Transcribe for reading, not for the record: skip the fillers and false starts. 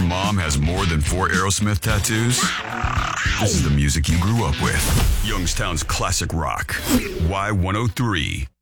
your mom has more than 4 Aerosmith tattoos? This is the music you grew up with. Youngstown's classic rock. Y103.